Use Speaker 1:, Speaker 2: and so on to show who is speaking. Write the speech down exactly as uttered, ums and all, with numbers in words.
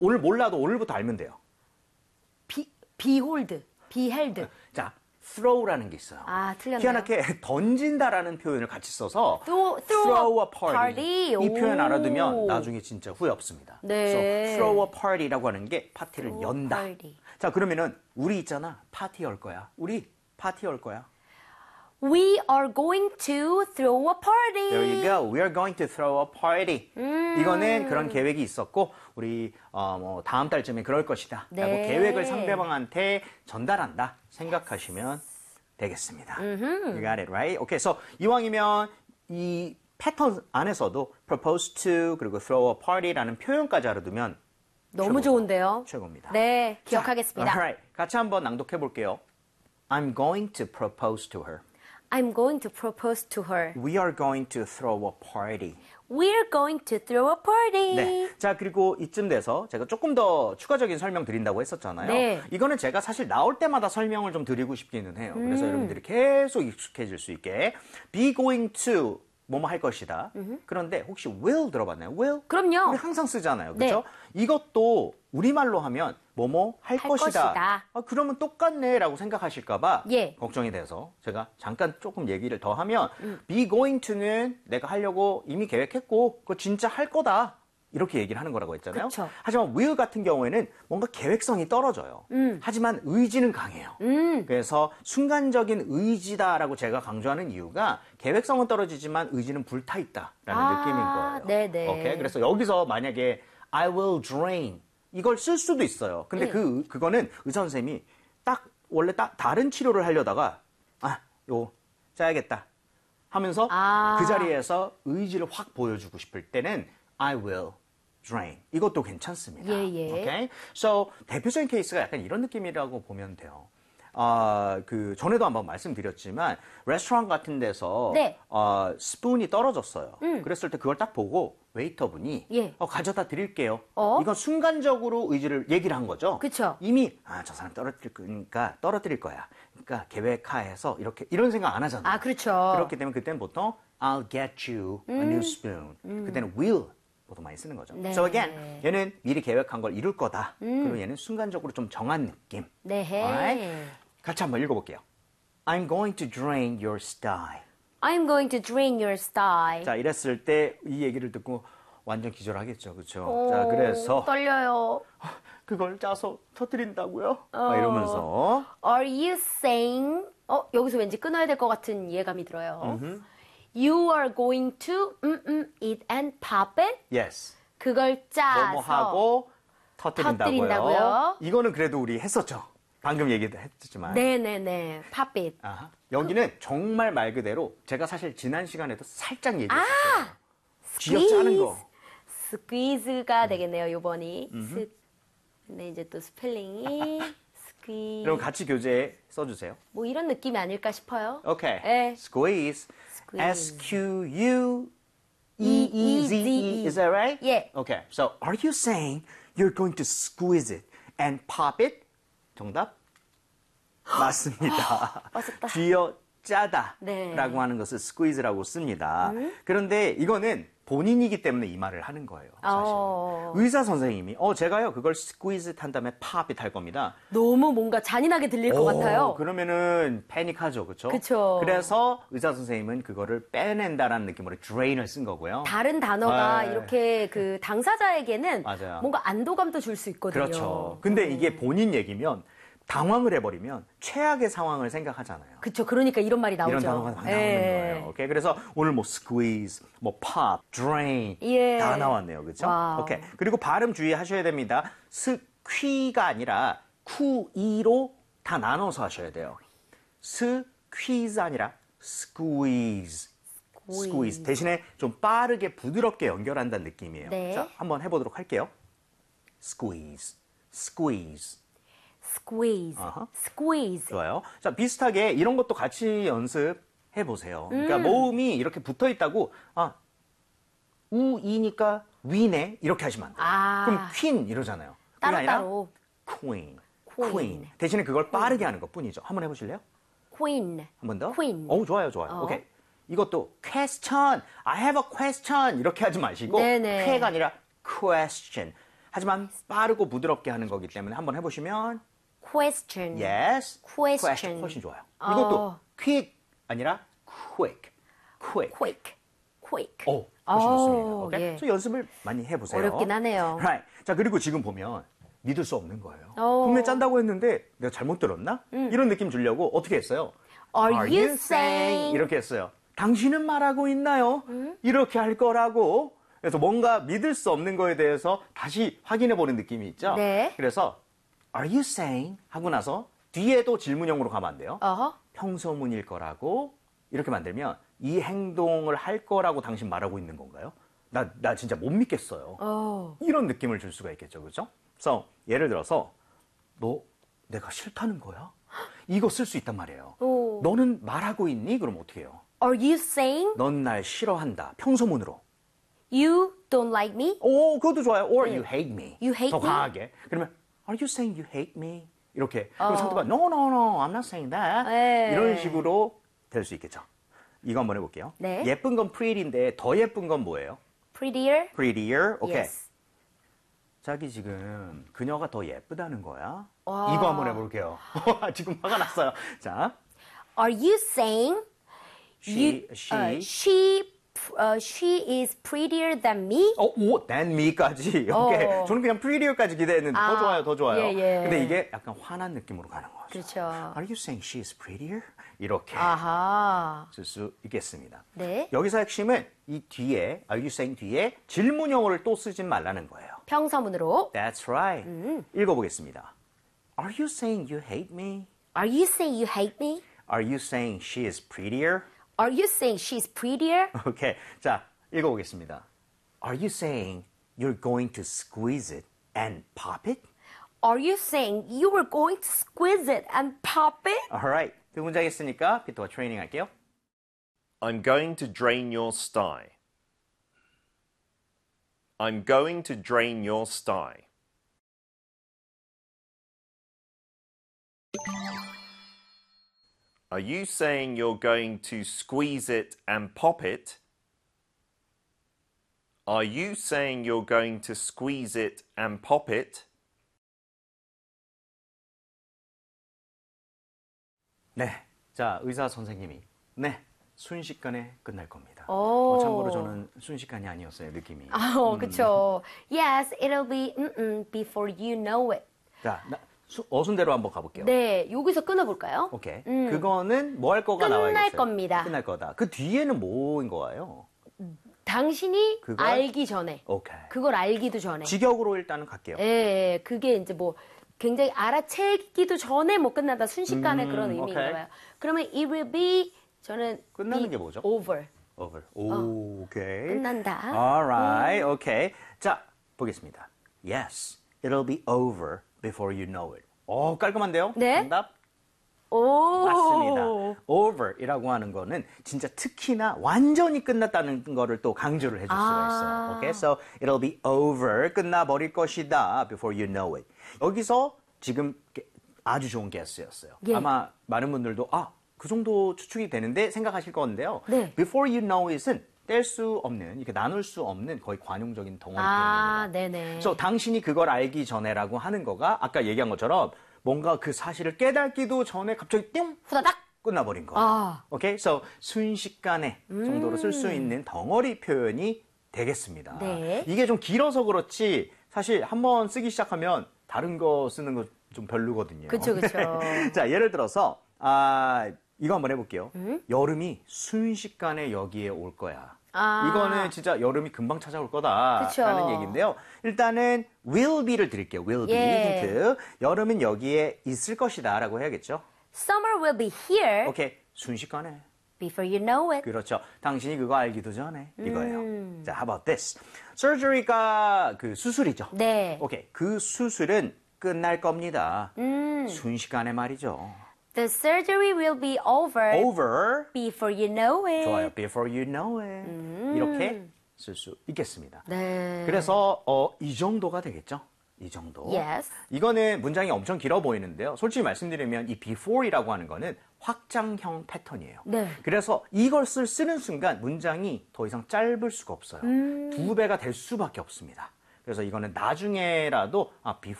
Speaker 1: 오늘 몰라도 오늘부터 알면 돼요.
Speaker 2: 비, behold, beheld.
Speaker 1: 자, throw라는 게 있어요.
Speaker 2: 아, 틀렸네요.
Speaker 1: 희한하게 던진다라는 표현을 같이 써서
Speaker 2: throw,
Speaker 1: throw a party.
Speaker 2: party.
Speaker 1: 이 표현
Speaker 2: 오.
Speaker 1: 알아두면 나중에 진짜 후회 없습니다.
Speaker 2: 네.
Speaker 1: So, throw a party라고 하는 게 파티를
Speaker 2: throw
Speaker 1: 연다.
Speaker 2: party.
Speaker 1: 자, 그러면은 우리 있잖아. 파티 열 거야. 우리 파티 열 거야.
Speaker 2: We are going to throw a party.
Speaker 1: There you go. We are going to throw a party.
Speaker 2: 음.
Speaker 1: 이거는 그런 계획이 있었고 우리 어, 뭐 다음 달쯤에 그럴 것이다.
Speaker 2: 네.
Speaker 1: 라고 계획을 상대방한테 전달한다. 생각하시면 되겠습니다. You got it, right? Okay, so 이왕이면 이 패턴 안에서도 propose to 그리고 throw a party라는 표현까지 알아두면
Speaker 2: 너무
Speaker 1: 최고죠.
Speaker 2: 좋은데요.
Speaker 1: 최고입니다.
Speaker 2: 네,
Speaker 1: 자,
Speaker 2: 기억하겠습니다.
Speaker 1: alright. 같이 한번 낭독해 볼게요. I'm going to propose to her.
Speaker 2: I'm going to propose to her.
Speaker 1: We are going to throw a party.
Speaker 2: We're going to throw a party.
Speaker 1: 네. 자, 그리고 이쯤 돼서 제가 조금 더 추가적인 설명 드린다고 했었잖아요.
Speaker 2: 네.
Speaker 1: 이거는 제가 사실 나올 때마다 설명을 좀 드리고 싶기는 해요. 그래서 여러분들이 계속 익숙해질 수 있게 be going to 뭐뭐 할 것이다. 그런데 혹시 will 들어봤나요? will?
Speaker 2: 그럼요.
Speaker 1: 우리 항상 쓰잖아요.
Speaker 2: 네.
Speaker 1: 그렇죠? 이것도 우리말로 하면 뭐뭐 할,
Speaker 2: 할
Speaker 1: 것이다.
Speaker 2: 것이다.
Speaker 1: 아, 그러면 똑같네 라고 생각하실까 봐
Speaker 2: 예.
Speaker 1: 걱정이 돼서 제가 잠깐 조금 얘기를 더 하면
Speaker 2: 음.
Speaker 1: be going to는 내가 하려고 이미 계획했고 그거 진짜 할 거다. 이렇게 얘기를 하는 거라고 했잖아요.
Speaker 2: 그쵸.
Speaker 1: 하지만 will 같은 경우에는 뭔가 계획성이 떨어져요.
Speaker 2: 음.
Speaker 1: 하지만 의지는 강해요.
Speaker 2: 음.
Speaker 1: 그래서 순간적인 의지다라고 제가 강조하는 이유가 계획성은 떨어지지만 의지는 불타있다라는
Speaker 2: 아,
Speaker 1: 느낌인 거예요.
Speaker 2: 네네.
Speaker 1: 오케이? 그래서 여기서 만약에 I will drain 이걸 쓸 수도 있어요. 근데
Speaker 2: 네.
Speaker 1: 그 그거는 의사 선생님이 딱 원래 딱 다른 치료를 하려다가 아, 요 짜야겠다 하면서
Speaker 2: 아.
Speaker 1: 그 자리에서 의지를 확 보여주고 싶을 때는 I will drain. 이것도 괜찮습니다.
Speaker 2: 예, 예.
Speaker 1: 오케이? So, 대표적인 케이스가 약간 이런 느낌이라고 보면 돼요. 아, 그 전에도 한번 말씀드렸지만 레스토랑 같은 데서
Speaker 2: 네.
Speaker 1: 어, 스푼이 떨어졌어요.
Speaker 2: 음.
Speaker 1: 그랬을 때 그걸 딱 보고 웨이터분이
Speaker 2: 예.
Speaker 1: 어, 가져다 드릴게요.
Speaker 2: 어?
Speaker 1: 이건 순간적으로 의지를 얘기를 한 거죠.
Speaker 2: 그쵸.
Speaker 1: 이미 아, 저 사람 떨어뜨릴 거니까 떨어뜨릴 거야. 그러니까 계획하에서 이렇게 이런 생각 안 하잖아요.
Speaker 2: 아, 그렇죠.
Speaker 1: 그렇기 때문에 그때는 보통 I'll get you a new spoon. 그때는 will 보통 많이 쓰는 거죠.
Speaker 2: 네.
Speaker 1: So again, 얘는 미리 계획한 걸 이룰 거다. 그리고 얘는 순간적으로 좀 정한 느낌.
Speaker 2: 네.
Speaker 1: Alright? 같이 한번 읽어볼게요. I'm going to drain your style.
Speaker 2: I'm going to drain your style.
Speaker 1: 자, 이랬을 때 이 얘기를 듣고 완전 기절하겠죠. 그렇죠?
Speaker 2: 오,
Speaker 1: 자, 그래서
Speaker 2: 떨려요.
Speaker 1: 그걸 짜서 터뜨린다고요? 막 이러면서
Speaker 2: Are you saying? 어, 여기서 왠지 끊어야 될 것 같은 이해감이 들어요. You are going to 음, 음, eat and pop it?
Speaker 1: yes.
Speaker 2: 그걸 짜서
Speaker 1: 뭐뭐 하고 터뜨린다고요.
Speaker 2: 터뜨린다고요?
Speaker 1: 이거는 그래도 우리 했었죠. 방금 얘기도 했지만.
Speaker 2: 네네네. pop it.
Speaker 1: 아하. 여기는 정말 말 그대로 제가 사실 지난 시간에도 살짝 얘기했었어요.
Speaker 2: 아!
Speaker 1: 쥐어 짜는 거.
Speaker 2: 스퀴즈가 되겠네요, 요번이. 스, 근데 이제 또 스펠링이 스퀴.
Speaker 1: 그럼 같이 교재에 써주세요.
Speaker 2: 뭐 이런 느낌이 아닐까 싶어요.
Speaker 1: 오케이.
Speaker 2: 네.
Speaker 1: Squeeze.
Speaker 2: Squeeze.
Speaker 1: S Q U E E Z E. Is that right?
Speaker 2: 예.
Speaker 1: Okay. So, are you saying you're going to squeeze it and pop it? 정답? 맞습니다.
Speaker 2: 맞았다.
Speaker 1: 쥐어 짜다
Speaker 2: 네.
Speaker 1: 라고 하는 것을 squeeze라고 씁니다. 그런데 이거는 본인이기 때문에 이 말을 하는 거예요. 사실.
Speaker 2: 어.
Speaker 1: 의사 선생님이 어 제가요 그걸 squeeze 한 다음에 pop it 할 겁니다.
Speaker 2: 너무 뭔가 잔인하게 들릴 것
Speaker 1: 오,
Speaker 2: 같아요.
Speaker 1: 그러면은 패닉하죠, 그렇죠?
Speaker 2: 그쵸.
Speaker 1: 그래서 의사 선생님은 그거를 빼낸다라는 느낌으로 drain을 쓴 거고요.
Speaker 2: 다른 단어가
Speaker 1: 네.
Speaker 2: 이렇게 그 당사자에게는
Speaker 1: 맞아요.
Speaker 2: 뭔가 안도감도 줄 수 있거든요.
Speaker 1: 그렇죠. 근데 이게 본인 얘기면 당황을 해버리면 최악의 상황을 생각하잖아요.
Speaker 2: 그쵸. 그러니까 이런 말이 나오죠.
Speaker 1: 이런 단어가 막 나오는
Speaker 2: 예.
Speaker 1: 거예요. 오케이. 그래서 오늘 뭐 squeeze, 뭐 pop, drain
Speaker 2: 예.
Speaker 1: 다 나왔네요. 그렇죠?
Speaker 2: 와우.
Speaker 1: 오케이. 그리고 발음 주의하셔야 됩니다. 스퀴가 아니라 쿠이로 다 나눠서 하셔야 돼요. 스퀴즈 아니라 squeeze. squeeze. 대신에 좀 빠르게 부드럽게 연결한다는 느낌이에요.
Speaker 2: 네.
Speaker 1: 자, 한번 해보도록 할게요. squeeze, squeeze.
Speaker 2: squeeze,
Speaker 1: 아하.
Speaker 2: squeeze.
Speaker 1: 좋아요. 자, 비슷하게 이런 것도 같이 연습해 보세요. 그러니까
Speaker 2: 음.
Speaker 1: 모음이 이렇게 붙어 있다고, 아, 우이니까 위네? 이렇게 하시면 안 돼요.
Speaker 2: 아.
Speaker 1: 그럼 퀸 이러잖아요. 그게 아니라
Speaker 2: 따로따로.
Speaker 1: queen,
Speaker 2: queen.
Speaker 1: queen. 대신에 그걸 빠르게 하는 것 뿐이죠. 한번 해보실래요?
Speaker 2: queen.
Speaker 1: 한 번 더?
Speaker 2: queen.
Speaker 1: 오, 좋아요, 좋아요.
Speaker 2: 어.
Speaker 1: 오케이. 이것도 question, I have a question 이렇게 하지 마시고
Speaker 2: 네네.
Speaker 1: 쾌가 아니라 question. 하지만 빠르고 부드럽게 하는 거기 때문에 한번 해보시면
Speaker 2: question.
Speaker 1: yes,
Speaker 2: question.
Speaker 1: 훨씬 좋아요.
Speaker 2: 어.
Speaker 1: 이것도 quick 아니라 quick, quick.
Speaker 2: quick. quick.
Speaker 1: 오, 훨씬
Speaker 2: 오,
Speaker 1: 좋습니다. 오케이?
Speaker 2: 예.
Speaker 1: 그래서 연습을 많이 해보세요.
Speaker 2: 어렵긴 하네요.
Speaker 1: Right. 자, 그리고 지금 보면 믿을 수 없는 거예요.
Speaker 2: 오.
Speaker 1: 분명히 짠다고 했는데 내가 잘못 들었나? 이런 느낌 주려고 어떻게 했어요?
Speaker 2: Are you saying?
Speaker 1: 이렇게 했어요. 당신은 말하고 있나요? 이렇게 할 거라고. 그래서 뭔가 믿을 수 없는 거에 대해서 다시 확인해 보는 느낌이 있죠?
Speaker 2: 네.
Speaker 1: 그래서 Are you saying? 하고 나서 뒤에도 질문형으로 가면 안 돼요.
Speaker 2: 어허.
Speaker 1: 평소문일 거라고 이렇게 만들면 이 행동을 할 거라고 당신 말하고 있는 건가요? 나, 나 진짜 못 믿겠어요.
Speaker 2: 어.
Speaker 1: 이런 느낌을 줄 수가 있겠죠. 그렇죠? 그래서 예를 들어서 너 내가 싫다는 거야? 이거 쓸 수 있단 말이에요.
Speaker 2: 오.
Speaker 1: 너는 말하고 있니? 그럼 어떻게 해요?
Speaker 2: Are you saying
Speaker 1: 넌 날 싫어한다. 평소문으로.
Speaker 2: you don't like me?
Speaker 1: 오, 그것도 좋아요. Or you hate me.
Speaker 2: You hate
Speaker 1: 더
Speaker 2: me?
Speaker 1: 과하게. 그러면 Are you saying you hate me? 이렇게. 그럼
Speaker 2: 어.
Speaker 1: 상대가 No, no, no. I'm not saying that.
Speaker 2: 네.
Speaker 1: 이런 식으로 될 수 있겠죠. 이거 한번 해볼게요.
Speaker 2: 네.
Speaker 1: 예쁜 건 pretty인데 더 예쁜 건 뭐예요?
Speaker 2: Prettier?
Speaker 1: prettier. 오케이.
Speaker 2: Yes.
Speaker 1: 자기 지금 그녀가 더 예쁘다는 거야?
Speaker 2: 와.
Speaker 1: 이거 한번 해볼게요. 지금 화가 났어요. 자,
Speaker 2: Are you saying
Speaker 1: she,
Speaker 2: you,
Speaker 1: she,
Speaker 2: uh, she, uh, she is prettier than me?
Speaker 1: 어, 오, than me까지. 오케이.
Speaker 2: 어.
Speaker 1: 저는 그냥 prettier까지 기대했는데
Speaker 2: 아,
Speaker 1: 더 좋아요, 더 좋아요.
Speaker 2: 예, 예.
Speaker 1: 근데 이게 약간 화난 느낌으로 가는 거죠.
Speaker 2: 그렇죠.
Speaker 1: Are you saying she is prettier? 이렇게
Speaker 2: 아하.
Speaker 1: 쓸 수 있겠습니다.
Speaker 2: 네.
Speaker 1: 여기서 핵심은 이 뒤에, are you saying 뒤에 질문형어를 또 쓰진 말라는 거예요.
Speaker 2: 평서문으로.
Speaker 1: That's right. 읽어보겠습니다. Are you saying you hate me?
Speaker 2: Are you saying you hate me?
Speaker 1: Are you saying she is prettier?
Speaker 2: Are you saying she's prettier?
Speaker 1: 오케이. 자, 읽어보겠습니다. Are you saying you're going to squeeze it and pop it?
Speaker 2: Are you saying you were going to squeeze it and pop it?
Speaker 1: Alright. 두 문장 했으니까 피터와 트레이닝 할게요.
Speaker 3: I'm going to drain your sty. I'm going to drain your sty. Are you saying you're going to squeeze it and pop it? Are you saying you're going to squeeze it and pop it?
Speaker 1: 네. 자, 의사 선생님이. 네. 순식간에 끝날 겁니다.
Speaker 2: 오.
Speaker 1: 어, 참고로 저는 순식간이 아니었어요, 느낌이.
Speaker 2: 아, 어, 그쵸. Yes, it'll be mm-mm, before you know it.
Speaker 1: 자, 나, 수, 어순대로 한번 가볼게요.
Speaker 2: 네, 여기서 끊어볼까요?
Speaker 1: 오케이. 그거는 뭐 할 거가
Speaker 2: 끝날
Speaker 1: 나와야겠어요.
Speaker 2: 겁니다.
Speaker 1: 끝날 거다. 그 뒤에는 뭐인 거예요?
Speaker 2: 당신이
Speaker 1: 그걸?
Speaker 2: 알기 전에.
Speaker 1: 오케이.
Speaker 2: 그걸 알기도 전에.
Speaker 1: 직역으로 일단은 갈게요.
Speaker 2: 예, 예, 그게 이제 뭐 굉장히 알아채기도 전에 뭐 끝난다. 순식간에
Speaker 1: 음,
Speaker 2: 그런 의미인가
Speaker 1: 오케이.
Speaker 2: 봐요. 그러면 it will be 저는
Speaker 1: 끝나는
Speaker 2: be
Speaker 1: 게 뭐죠?
Speaker 2: over.
Speaker 1: Over. 오, 오케이.
Speaker 2: 끝난다.
Speaker 1: Alright, 오케이. 자, 보겠습니다. Yes, it'll be over before you know it. 오, 깔끔한데요?
Speaker 2: 네.
Speaker 1: 정답
Speaker 2: 오.
Speaker 1: 맞습니다. over이라고 하는 거는 진짜 특히나 완전히 끝났다는 거를 또 강조를 해줄 수가
Speaker 2: 아.
Speaker 1: 있어요. Okay, so it'll be over 끝나버릴 것이다 before you know it. 여기서 지금 아주 좋은 게스였어요.
Speaker 2: 예.
Speaker 1: 아마 많은 분들도 아, 그 정도 추측이 되는데 생각하실 건데요.
Speaker 2: 네.
Speaker 1: Before you know it은 뗄 수 없는 이렇게 나눌 수 없는 거의 관용적인 덩어리
Speaker 2: 아,
Speaker 1: 표현입니다.
Speaker 2: 네네.
Speaker 1: 그래서 당신이 그걸 알기 전에라고 하는 거가 아까 얘기한 것처럼 뭔가 그 사실을 깨닫기도 전에 갑자기 띵
Speaker 2: 후다닥.
Speaker 1: 끝나버린 거.
Speaker 2: 아.
Speaker 1: 오케이, so 순식간에 정도로 쓸 수 있는 덩어리 표현이 되겠습니다.
Speaker 2: 네.
Speaker 1: 이게 좀 길어서 그렇지 사실 한번 쓰기 시작하면 다른 거 쓰는 거 좀 별로거든요.
Speaker 2: 그쵸, 그쵸.
Speaker 1: 자, 예를 들어서 아 이거 한번 해볼게요.
Speaker 2: 음?
Speaker 1: 여름이 순식간에 여기에 올 거야.
Speaker 2: 아.
Speaker 1: 이거는 진짜 여름이 금방 찾아올 거다라는
Speaker 2: 그쵸.
Speaker 1: 얘기인데요. 일단은 will be를 드릴게요. will be
Speaker 2: 예.
Speaker 1: 힌트. 여름은 여기에 있을 것이다라고 해야겠죠.
Speaker 2: Summer will be here
Speaker 1: 오케이, 순식간에.
Speaker 2: before you know it.
Speaker 1: 그렇죠. 당신이 그거 알기도 전에 이거예요.
Speaker 2: 음.
Speaker 1: 자, how about this? surgery가 그 수술이죠.
Speaker 2: 네.
Speaker 1: 오케이, 그 수술은 끝날 겁니다.
Speaker 2: 음.
Speaker 1: 순식간에 말이죠.
Speaker 2: The surgery will be over
Speaker 1: over.
Speaker 2: before you know it.
Speaker 1: 좋아요. before you know it. 이렇게 쓸 수 있겠습니다.
Speaker 2: 네.
Speaker 1: 그래서 어, 이 정도가 되겠죠. 이 정도.
Speaker 2: Yes.
Speaker 1: 이거는 문장이 엄청 길어 보이는데요. 솔직히 말씀드리면 이 before이라고 하는 거는 확장형 패턴이에요.
Speaker 2: 네.
Speaker 1: 그래서 이것을 쓰는 순간 문장이 더 이상 짧을 수가 없어요.
Speaker 2: 음.
Speaker 1: 두 배가 될 수밖에 없습니다. 그래서 이거는 나중에라도 아, before